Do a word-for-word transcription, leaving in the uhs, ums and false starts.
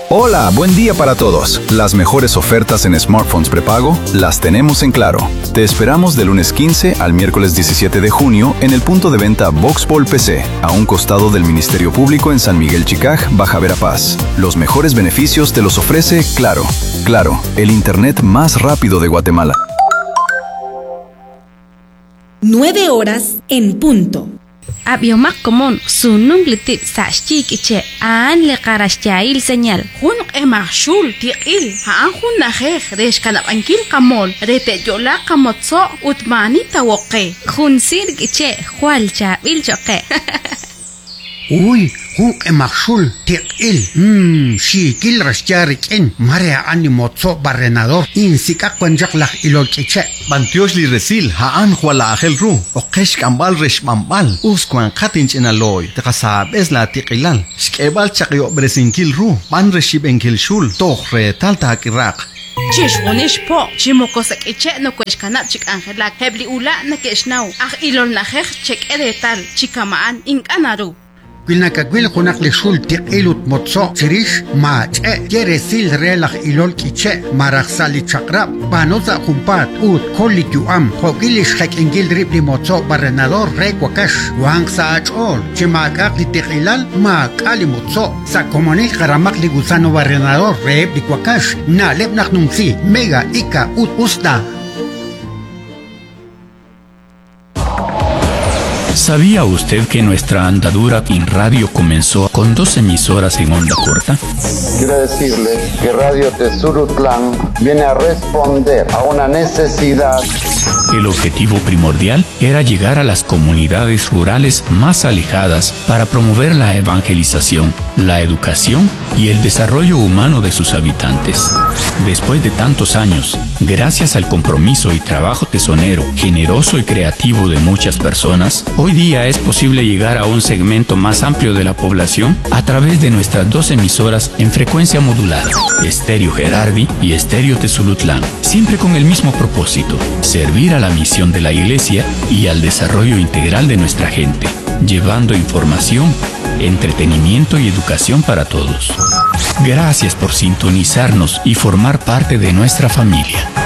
Hola, buen día para todos. Las mejores ofertas en smartphones prepago las tenemos en Claro. Te esperamos de lunes quince al miércoles diecisiete de junio en el punto de venta Voxpol P C, a un costado del Ministerio Público en San Miguel Chicaj, Baja Verapaz. Los mejores beneficios te los ofrece Claro. Claro, el internet más rápido de Guatemala. Nueve horas en punto. Abiomak komon sunung litip sa chikiche an le qarashchail señal hun emashul tiqil han hun najej resh kanab ankil kamol rete yola kamotso utmani tawoqe hun sirgiche hualcha bilchoqe Uy, hun emashul tiqil mm shikil rashcharikin marea animotso barrenador insika kwanjaklaj ilolchiche Bantiosh li resil haan huala agel ru okesh kambal resh mambal uskwan khatinch enaloy takasab es la tiqilal shkebal chaqyo bresinkil ru ban reshib enkil shul tohre talta kiraq Chishwonish po chimokosak eche no kweshkanap chik angelak hebli ula nakeshnau ag ilol najej chek edetal chikamaan inkanaru Quilnacaquil junakli shul tiqilut motso chirish ma che yeresil relaj ilol kiche maraxali chakrab panoza jumpat ut kolitu am hokilish hekingil ripli motso barrenador requakash wang sa achol chimakak li tiqilal ma kali motso sa comonil jaramak li gusano barrenador rep li kwakash na lebnak numsi mega ika ut usta. ¿Sabía usted que nuestra andadura en radio comenzó con dos emisoras en onda corta? Quiero decirle que Radio Tezurutlán viene a responder a una necesidad. El objetivo primordial era llegar a las comunidades rurales más alejadas para promover la evangelización, la educación y el desarrollo humano de sus habitantes. Después de tantos años, gracias al compromiso y trabajo tesonero, generoso y creativo de muchas personas, hoy día es posible llegar a un segmento más amplio de la población a través de nuestras dos emisoras en frecuencia modulada, Estéreo Gerardi y Estéreo Tezulutlán, siempre con el mismo propósito: servir a la misión de la Iglesia y al desarrollo integral de nuestra gente, llevando información, entretenimiento y educación para todos. Gracias por sintonizarnos y formar parte de nuestra familia.